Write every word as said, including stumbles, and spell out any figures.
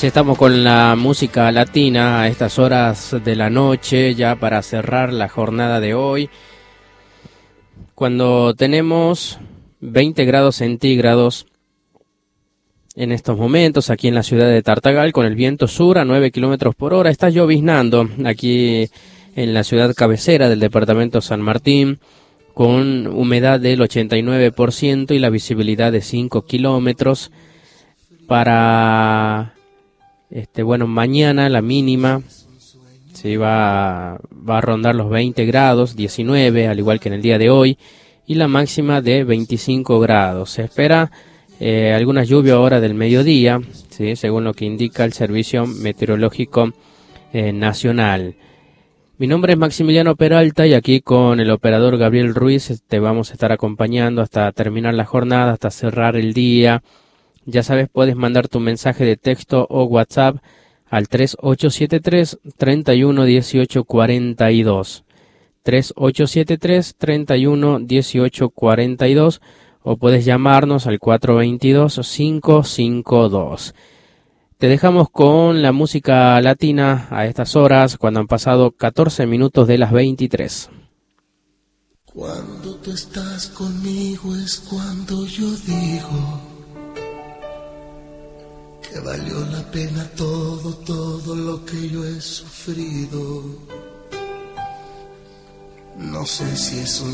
Así estamos con la música latina a estas horas de la noche, ya para cerrar la jornada de hoy, cuando tenemos veinte grados centígrados en estos momentos aquí en la ciudad de Tartagal, con el viento sur a nueve kilómetros por hora. Está lloviznando aquí en la ciudad cabecera del departamento San Martín, con humedad del ochenta y nueve por ciento y la visibilidad de cinco kilómetros. Para este bueno mañana la mínima sí, va, va a rondar los veinte grados, diecinueve, al igual que en el día de hoy, y la máxima de veinticinco grados. Se espera eh, alguna lluvia ahora del mediodía, ¿sí? Según lo que indica el Servicio Meteorológico eh, Nacional. Mi nombre es Maximiliano Peralta y aquí con el operador Gabriel Ruiz te vamos a estar acompañando hasta terminar la jornada, hasta cerrar el día. Ya sabes, puedes mandar tu mensaje de texto o WhatsApp al tres ocho siete tres, tres uno uno ocho cuatro dos. tres ocho siete tres, tres uno uno ocho cuatro dos o puedes llamarnos al cuatro dos dos, cinco cinco dos. Te dejamos con la música latina a estas horas, cuando han pasado catorce minutos de las veintitrés. Cuando tú estás conmigo es cuando yo digo que valió la pena todo, todo lo que yo he sufrido. No sé si es un